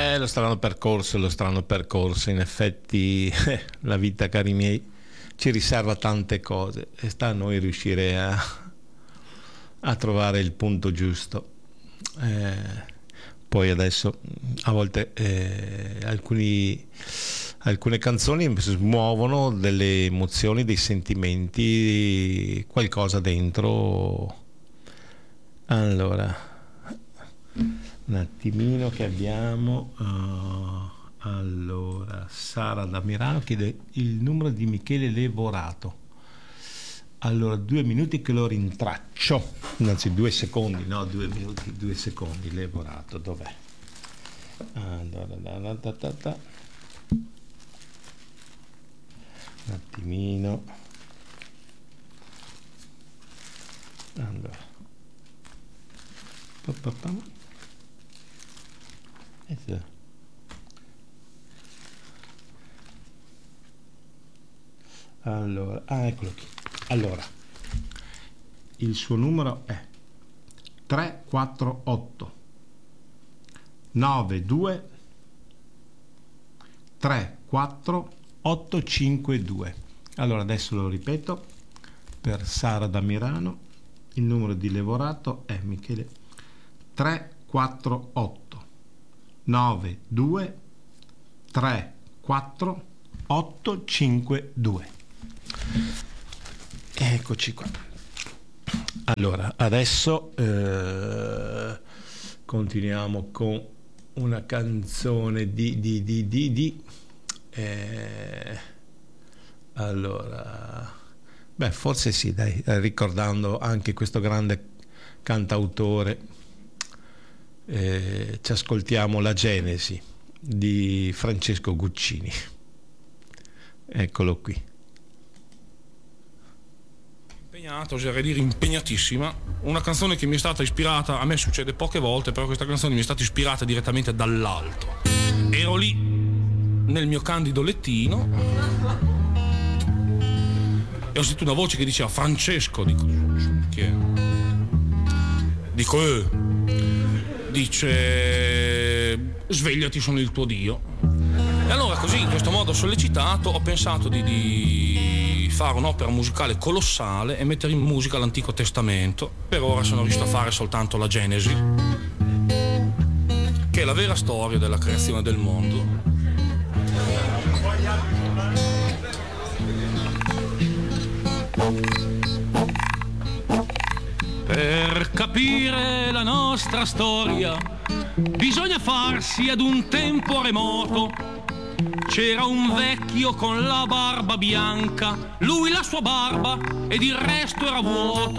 Lo strano percorso, in effetti la vita, cari miei, ci riserva tante cose e sta a noi riuscire a trovare il punto giusto. Poi adesso a volte alcune canzoni smuovono delle emozioni, dei sentimenti, qualcosa dentro. Allora, un attimino che abbiamo. Allora, Sara da Milano chiede il numero di Michele Levorato. Allora, 2 minuti che lo rintraccio. Anzi, 2 secondi, no, 2 minuti, 2 secondi. Levorato, dov'è? Allora, un attimino. Allora. Allora, eccolo qui. Allora, il suo numero è 348 92 34 852. Allora adesso lo ripeto per Sara da Milano. Il numero di Levorato è Michele 348 92 34 852. Eccoci qua. Allora adesso continuiamo con una canzone allora, forse sì, dai, ricordando anche questo grande cantautore, ci ascoltiamo La Genesi di Francesco Guccini. Eccolo qui. Oserei dire impegnatissima, una canzone che mi è stata ispirata, a me succede poche volte, però questa canzone mi è stata ispirata direttamente dall'alto. Ero lì nel mio candido lettino e ho sentito una voce che diceva Francesco, dico chi è? Dice svegliati, sono il tuo Dio. E allora così, in questo modo sollecitato, ho pensato di fare un'opera musicale colossale e mettere in musica l'Antico Testamento. Per ora sono riuscito a fare soltanto la Genesi, che è la vera storia della creazione del mondo. Per capire la nostra storia bisogna farsi ad un tempo remoto. C'era un vecchio con la barba bianca, lui la sua barba ed il resto era vuoto.